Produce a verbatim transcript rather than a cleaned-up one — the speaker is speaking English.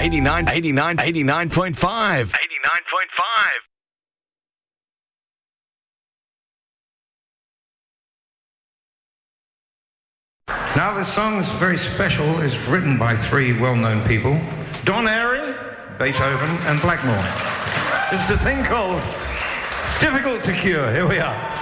eighty-nine, eighty-nine, eighty-nine point five. eighty-nine point five. Now this song is very special. It's written by three well-known people. Don Airey, Beethoven and Blackmore. It's a thing called Difficult to Cure. Here we are.